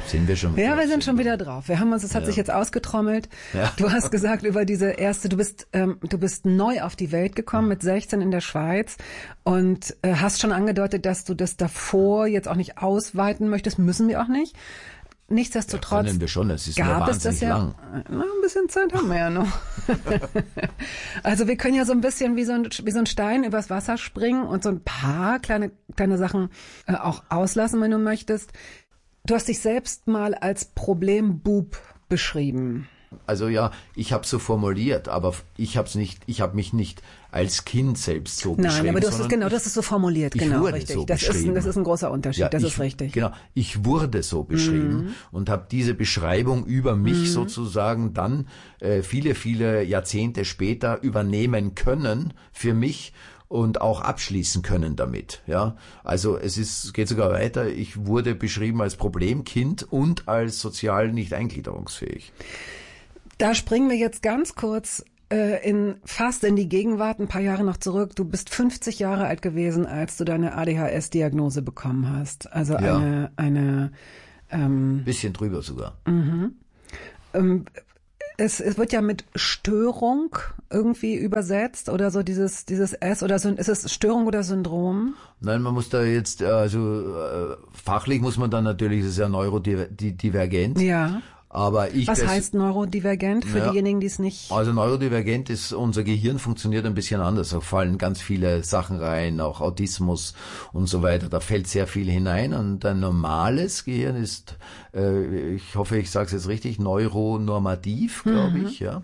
Sind wir schon? Ja, wir sind schon wieder drauf. Wir haben uns, es hat sich jetzt ausgetrommelt. Ja. Du hast gesagt über diese erste, du bist neu auf die Welt gekommen mit 16 in der Schweiz und hast schon angedeutet, dass du das davor jetzt auch nicht ausweiten möchtest. Müssen wir auch nicht. Nichtsdestotrotz können wir schon, es ist gab nur es das ja lang. Na, ein bisschen Zeit haben wir ja noch. Also wir können ja so ein bisschen wie so ein Stein übers Wasser springen und so ein paar kleine Sachen auch auslassen, wenn du möchtest. Du hast dich selbst mal als Problembub beschrieben. Also ja, ich habe so formuliert, aber ich habe mich nicht als Kind selbst so beschrieben. Nein, aber das ist so formuliert, genau, richtig. So das ist ein großer Unterschied, ja, das ist richtig. Genau, ich wurde so beschrieben und habe diese Beschreibung über mich sozusagen dann viele, viele Jahrzehnte später übernehmen können für mich und auch abschließen können damit, ja. Also geht sogar weiter. Ich wurde beschrieben als Problemkind und als sozial nicht eingliederungsfähig. Da springen wir jetzt ganz kurz fast in die Gegenwart, ein paar Jahre noch zurück. Du bist 50 Jahre alt gewesen, als du deine ADHS-Diagnose bekommen hast. Also ja. eine bisschen drüber sogar. Es wird ja mit Störung irgendwie übersetzt oder so dieses S oder so, ist es Störung oder Syndrom? Nein, man muss da jetzt, fachlich muss man dann natürlich, das ist ja neurodivergent. Ja. Aber was heißt neurodivergent für diejenigen, die es nicht... Also neurodivergent ist, unser Gehirn funktioniert ein bisschen anders. Da fallen ganz viele Sachen rein, auch Autismus und so weiter. Da fällt sehr viel hinein und ein normales Gehirn ist, ich hoffe, ich sage es jetzt richtig, neuronormativ, glaube ich, ja.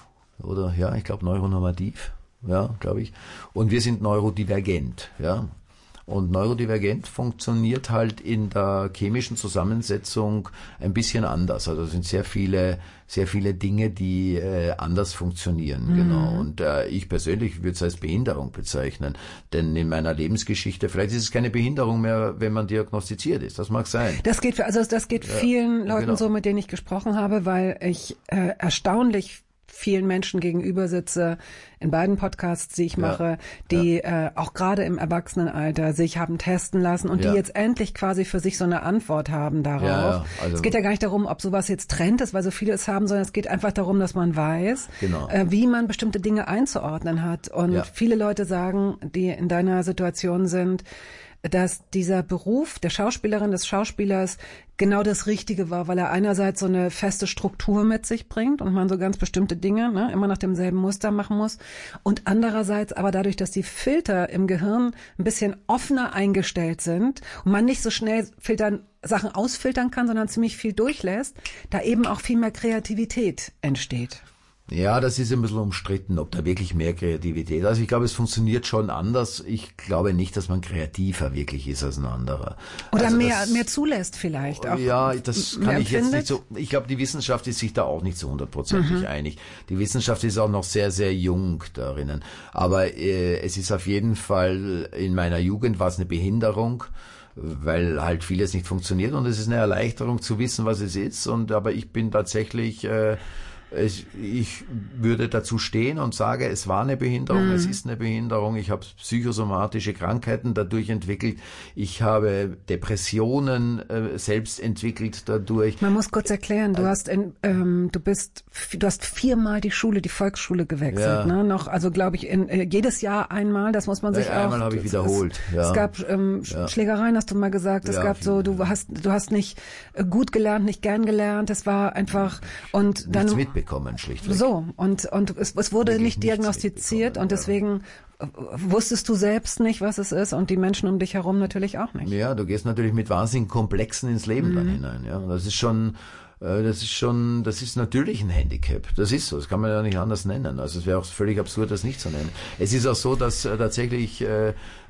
Oder ja, ich glaube neuronormativ, ja, glaube ich. Und wir sind neurodivergent, ja. Und neurodivergent funktioniert halt in der chemischen Zusammensetzung ein bisschen anders. Also es sind sehr viele Dinge, die anders funktionieren. Genau. Und ich persönlich würde es als Behinderung bezeichnen. Denn in meiner Lebensgeschichte, vielleicht ist es keine Behinderung mehr, wenn man diagnostiziert ist. Das mag sein. Das geht vielen Leuten so, mit denen ich gesprochen habe, weil ich erstaunlich vielen Menschen gegenüber sitze, in beiden Podcasts, die ich mache, die auch gerade im Erwachsenenalter sich haben testen lassen und die jetzt endlich quasi für sich so eine Antwort haben darauf. Ja, also es geht ja gar nicht darum, ob sowas jetzt Trend ist, weil so viele es haben, sondern es geht einfach darum, dass man weiß, wie man bestimmte Dinge einzuordnen hat. Und viele Leute sagen, die in deiner Situation sind, dass dieser Beruf der Schauspielerin, des Schauspielers genau das Richtige war, weil er einerseits so eine feste Struktur mit sich bringt und man so ganz bestimmte Dinge immer nach demselben Muster machen muss und andererseits aber dadurch, dass die Filter im Gehirn ein bisschen offener eingestellt sind und man nicht so schnell Sachen ausfiltern kann, sondern ziemlich viel durchlässt, da eben auch viel mehr Kreativität entsteht. Ja, das ist ein bisschen umstritten, ob da wirklich mehr Kreativität. Also ich glaube, es funktioniert schon anders. Ich glaube nicht, dass man kreativer wirklich ist als ein anderer. Oder also mehr zulässt vielleicht auch. Ja, das kann ich jetzt nicht so. Ich glaube, die Wissenschaft ist sich da auch nicht so 100% einig. Die Wissenschaft ist auch noch sehr, sehr jung darinnen. Aber es ist auf jeden Fall, in meiner Jugend war es eine Behinderung, weil halt vieles nicht funktioniert und es ist eine Erleichterung zu wissen, was es ist. Aber ich bin tatsächlich... Ich würde dazu stehen und sage, es war eine Behinderung, es ist eine Behinderung, ich habe psychosomatische Krankheiten dadurch entwickelt, ich habe Depressionen selbst entwickelt dadurch. Man muss kurz erklären, du hast 4-mal die Volksschule gewechselt, ne? Noch, also glaube ich, jedes Jahr einmal, das muss man sich auch... Einmal habe ich wiederholt, Es gab Schlägereien, hast du mal gesagt, es gab so, du hast nicht gut gelernt, nicht gern gelernt, es war einfach und dann... Nichts mitbekommen, schlichtweg. So, und es wurde wirklich nicht diagnostiziert und deswegen wusstest du selbst nicht, was es ist und die Menschen um dich herum natürlich auch nicht. Ja, du gehst natürlich mit wahnsinnigen Komplexen ins Leben dann hinein, ja. Das ist natürlich ein Handicap. Das ist so. Das kann man ja nicht anders nennen. Also es wäre auch völlig absurd, das nicht zu nennen. Es ist auch so, dass tatsächlich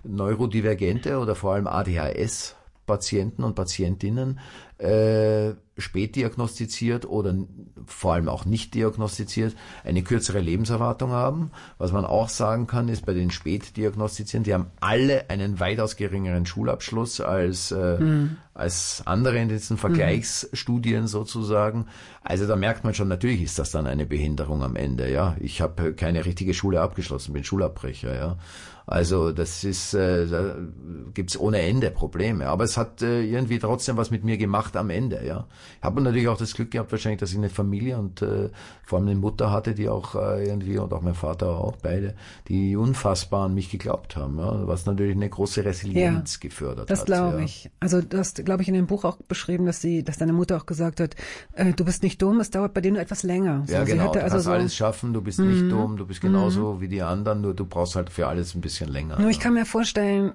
neurodivergente oder vor allem ADHS Patienten und Patientinnen spät diagnostiziert oder vor allem auch nicht diagnostiziert, eine kürzere Lebenserwartung haben. Was man auch sagen kann, ist bei den spät diagnostizierten, die haben alle einen weitaus geringeren Schulabschluss als andere in diesen Vergleichsstudien sozusagen. Also da merkt man schon, natürlich ist das dann eine Behinderung am Ende. Ja, ich habe keine richtige Schule abgeschlossen, bin Schulabbrecher. Ja. Also das ist, da gibt's ohne Ende Probleme. Aber es hat irgendwie trotzdem was mit mir gemacht am Ende. Ja, ich habe natürlich auch das Glück gehabt, wahrscheinlich, dass ich eine Familie und vor allem eine Mutter hatte, die auch irgendwie, und auch mein Vater auch, beide, die unfassbar an mich geglaubt haben. Ja, was natürlich eine große Resilienz gefördert hat. Das glaube ich. Also du hast, glaube ich, in dem Buch auch beschrieben, dass deine Mutter auch gesagt hat, du bist nicht dumm, es dauert bei dir nur etwas länger. So, ja, genau, du kannst alles schaffen, du bist nicht dumm, du bist genauso wie die anderen, nur du brauchst halt für alles ein bisschen länger. Nur ich kann mir vorstellen,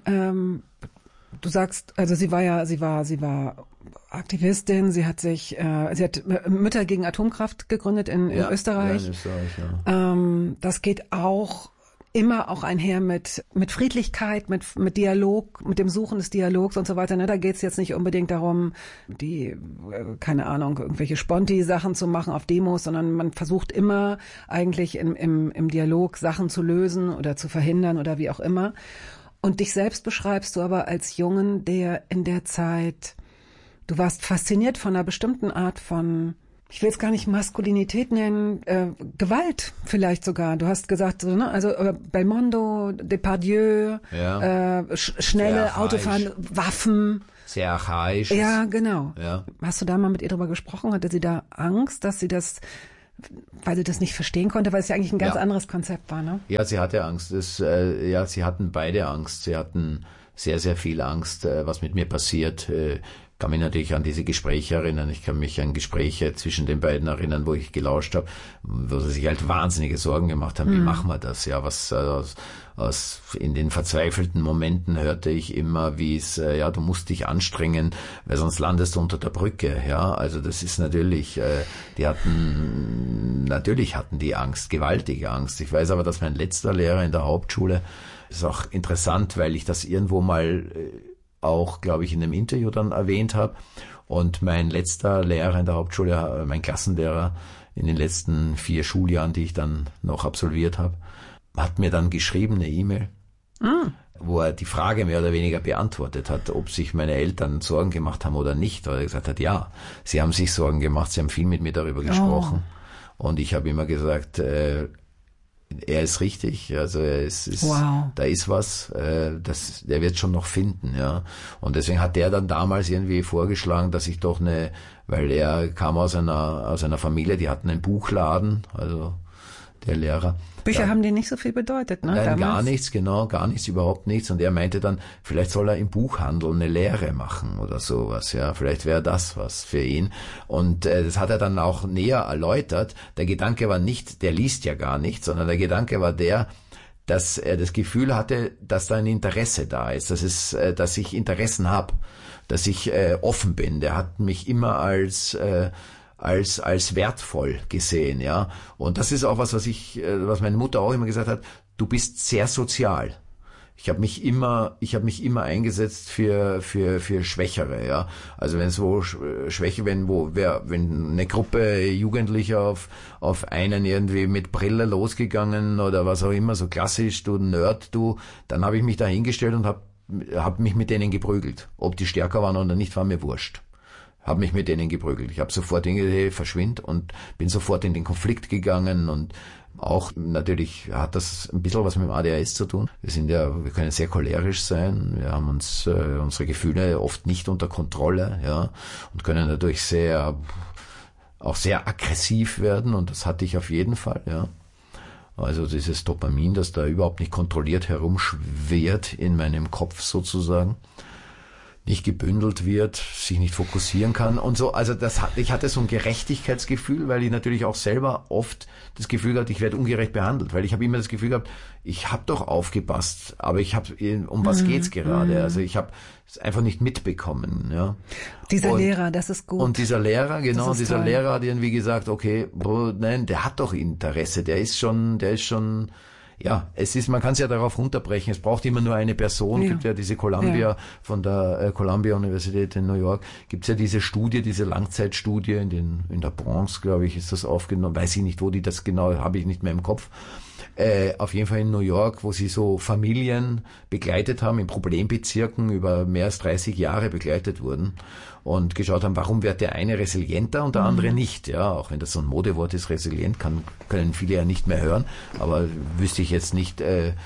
du sagst, also sie war Aktivistin, sie hat Mütter gegen Atomkraft gegründet in Österreich. Ja, in Österreich, ja. Das geht auch immer auch einher mit Friedlichkeit, mit Dialog, mit dem Suchen des Dialogs und so weiter. Ne? Da geht's jetzt nicht unbedingt darum, keine Ahnung, irgendwelche Sponti-Sachen zu machen auf Demos, sondern man versucht immer eigentlich im Dialog Sachen zu lösen oder zu verhindern oder wie auch immer. Und dich selbst beschreibst du aber als Jungen, der in der Zeit, du warst fasziniert von einer bestimmten Art von, ich will es gar nicht Maskulinität nennen, Gewalt vielleicht sogar. Du hast gesagt, so, ne? Also Belmondo, Depardieu, schnelle Autofahren, Waffen. Sehr archaisch. Ja, genau. Ja. Hast du da mal mit ihr drüber gesprochen? Hatte sie da Angst, dass sie das, weil sie das nicht verstehen konnte, weil es ja eigentlich ein ganz anderes Konzept war, ne? Ja, sie hatte Angst. Sie hatten beide Angst. Sie hatten sehr, sehr viel Angst, was mit mir passiert. Ich kann mich natürlich an diese Gespräche erinnern. Ich kann mich an Gespräche zwischen den beiden erinnern, wo ich gelauscht habe, wo sie sich halt wahnsinnige Sorgen gemacht haben. Wie machen wir das? Ja, in den verzweifelten Momenten hörte ich immer, wie es, du musst dich anstrengen, weil sonst landest du unter der Brücke. Ja, also das ist natürlich, natürlich hatten die Angst, gewaltige Angst. Ich weiß aber, dass mein letzter Lehrer in der Hauptschule, das ist auch interessant, weil ich das irgendwo mal auch, glaube ich, in einem Interview dann erwähnt habe. Und mein letzter Lehrer in der Hauptschule, mein Klassenlehrer in den letzten 4 Schuljahren, die ich dann noch absolviert habe, hat mir dann geschrieben, eine E-Mail, wo er die Frage mehr oder weniger beantwortet hat, ob sich meine Eltern Sorgen gemacht haben oder nicht. Weil er gesagt hat, ja, sie haben sich Sorgen gemacht, sie haben viel mit mir darüber gesprochen. Und ich habe immer gesagt, er ist richtig, also da ist was, der wird schon noch finden, ja. Und deswegen hat der dann damals irgendwie vorgeschlagen, dass ich doch weil er kam aus einer Familie, die hatten einen Buchladen, also der Lehrer. Bücher haben dir nicht so viel bedeutet, ne? Nein, damals? Gar nichts, überhaupt nichts. Und er meinte dann, vielleicht soll er im Buchhandel eine Lehre machen oder sowas, ja. Vielleicht wäre das was für ihn. Und das hat er dann auch näher erläutert. Der Gedanke war nicht, der liest ja gar nicht, sondern der Gedanke war dass er das Gefühl hatte, dass da ein Interesse da ist, dass ich Interessen habe, dass ich offen bin. Der hat mich immer als wertvoll gesehen, ja. Und das ist auch was meine Mutter auch immer gesagt hat, du bist sehr sozial. Ich habe mich immer eingesetzt für Schwächere, ja. Also wenn es wenn eine Gruppe Jugendlicher auf einen irgendwie mit Brille losgegangen oder was auch immer, so klassisch, du Nerd, dann habe ich mich da hingestellt und hab mich mit denen geprügelt. Ob die stärker waren oder nicht, war mir wurscht. Habe mich mit denen geprügelt. Ich habe sofort verschwind und bin sofort in den Konflikt gegangen und auch natürlich hat das ein bisschen was mit dem ADHS zu tun. Wir können sehr cholerisch sein, wir haben unsere Gefühle oft nicht unter Kontrolle, ja, und können dadurch auch sehr aggressiv werden und das hatte ich auf jeden Fall, ja. Also dieses Dopamin, das da überhaupt nicht kontrolliert herumschwirrt in meinem Kopf sozusagen, nicht gebündelt wird, sich nicht fokussieren kann und so. Also ich hatte so ein Gerechtigkeitsgefühl, weil ich natürlich auch selber oft das Gefühl hatte, ich werde ungerecht behandelt, weil ich habe immer das Gefühl gehabt, ich habe doch aufgepasst, aber um was geht's gerade? Also ich habe es einfach nicht mitbekommen, ja. Dieser Lehrer, das ist gut. Und dieser Lehrer, genau, Lehrer hat irgendwie gesagt, okay, nein, der hat doch Interesse, der ist schon Ja, man kann es ja darauf runterbrechen. Es braucht immer nur eine Person. Es gibt ja diese Columbia von der Columbia Universität in New York. Gibt es ja diese Studie, diese Langzeitstudie in der Bronx, glaube ich, ist das aufgenommen. Weiß ich nicht, wo die das genau, habe ich nicht mehr im Kopf. Auf jeden Fall in New York, wo sie so Familien begleitet haben, in Problembezirken über mehr als 30 Jahre begleitet wurden und geschaut haben, warum wird der eine resilienter und der andere nicht. Ja, auch wenn das so ein Modewort ist, resilient, können viele ja nicht mehr hören, aber wüsste ich jetzt nicht,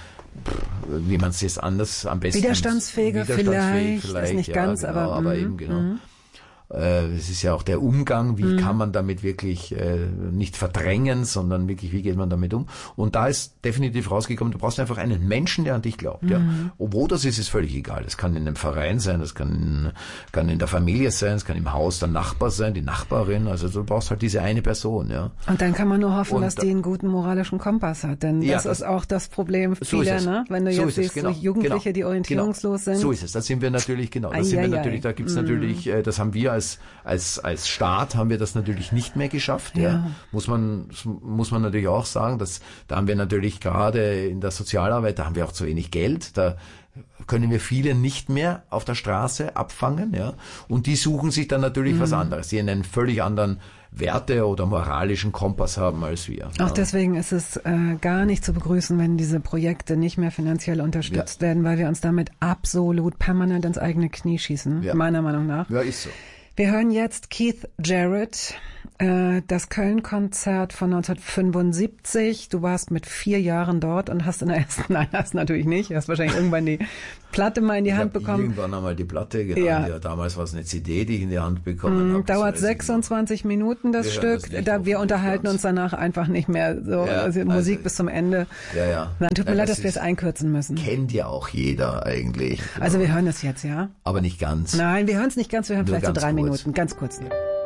wie man es jetzt anders am besten... Widerstandsfähiger vielleicht ist nicht ganz, genau, aber eben genau. Es ist ja auch der Umgang, wie kann man damit wirklich nicht verdrängen, sondern wirklich, wie geht man damit um? Und da ist definitiv rausgekommen, du brauchst einfach einen Menschen, der an dich glaubt. Ja. Wo das ist völlig egal. Das kann in einem Verein sein, das kann in der Familie sein, es kann im Haus der Nachbar sein, die Nachbarin. Also du brauchst halt diese eine Person. Ja. Und dann kann man nur hoffen, dass die einen guten moralischen Kompass hat. Denn das ist auch das Problem vieler, ne? Wenn du jetzt siehst, so Jugendliche, die orientierungslos sind. So ist es. Da sind wir natürlich, da gibt's natürlich, das haben wir als Staat haben wir das natürlich nicht mehr geschafft. Ja. Muss man natürlich auch sagen, da haben wir natürlich gerade in der Sozialarbeit, da haben wir auch zu wenig Geld, da können wir viele nicht mehr auf der Straße abfangen, ja. Und die suchen sich dann natürlich was anderes, die einen völlig anderen Werte- oder moralischen Kompass haben als wir. Auch deswegen ist es gar nicht zu begrüßen, wenn diese Projekte nicht mehr finanziell unterstützt werden, weil wir uns damit absolut permanent ins eigene Knie schießen, meiner Meinung nach. Ja, ist so. Wir hören jetzt Keith Jarrett, das Köln-Konzert von 1975. Du warst mit 4 Jahren dort und hast hast natürlich nicht, hast wahrscheinlich irgendwann die Platte mal in die Hand bekommen. Irgendwann einmal die Platte, genau. Ja, damals war es eine CD, die ich in die Hand bekommen habe. Dauert 26 Minuten das Stück. Wir unterhalten uns danach einfach nicht mehr so. Also Musik bis zum Ende. Ja. Nein, tut mir leid, dass wir es einkürzen müssen. Kennt ja auch jeder eigentlich. Genau. Also wir hören es jetzt, ja? Aber nicht ganz. Nein, wir hören es nicht ganz, wir hören vielleicht so 3 Minuten, ganz kurz. Ja.